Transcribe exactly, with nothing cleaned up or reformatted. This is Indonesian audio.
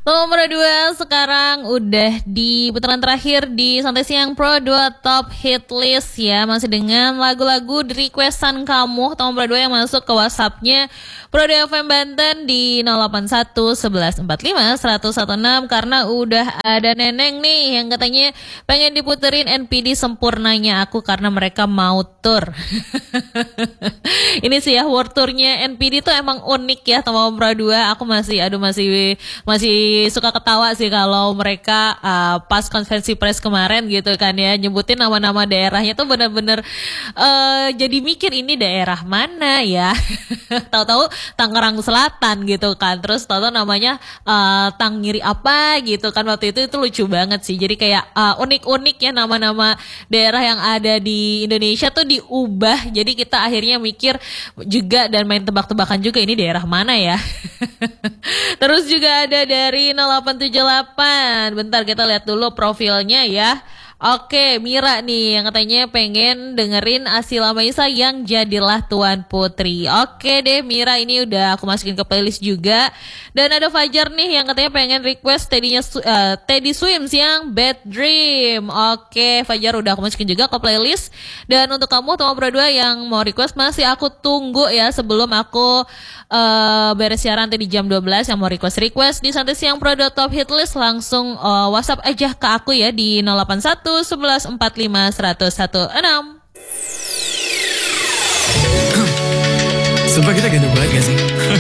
Nomor dua sekarang udah di putaran terakhir di Santai Siang Pro dua Top Hit List ya. Masih dengan lagu-lagu di requestan kamu. Nomor dua yang masuk ke WhatsAppnya Pro dua F M Banten di nol delapan satu satu satu empat lima satu satu enam. Karena udah ada Neneng nih yang katanya pengen diputerin N P D Sempurnanya Aku karena mereka mau tour. Ini sih ya, world tournya N P D tuh emang unik ya sama Pro dua. Aku masih aduh masih masih suka ketawa sih kalau mereka uh, pas konferensi pers kemarin gitu kan ya, nyebutin nama-nama daerahnya tuh bener-bener uh, jadi mikir ini daerah mana ya. Tahu-tahu Tangerang Selatan gitu kan, terus tahu-tahu namanya uh, Tangiri apa gitu kan. Waktu itu itu lucu banget sih, jadi kayak uh, unik-unik ya nama-nama daerah yang ada di Indonesia tuh diubah, jadi kita akhirnya mikir juga dan main tebak-tebakan juga ini daerah mana ya. Terus juga ada dari nol delapan tujuh delapan. Bentar kita lihat dulu profilnya ya. Oke, Mira nih yang katanya pengen dengerin Asila Maisa yang Jadilah Tuan Putri. Oke deh Mira, ini udah aku masukin ke playlist juga. Dan ada Fajar nih yang katanya pengen request Teddy-nya uh, Teddy Swims yang Bad Dream. Oke, Fajar udah aku masukin juga ke playlist. Dan untuk kamu teman berdua yang mau request masih aku tunggu ya sebelum aku uh, beres siaran tadi jam dua belas. Yang mau request-request di Santai Siang Pro Top Hit List langsung uh, WhatsApp aja ke aku ya di nol delapan satu sebelas empat lima seratus enam belas. Sumpah kita ganteng banget gak sih?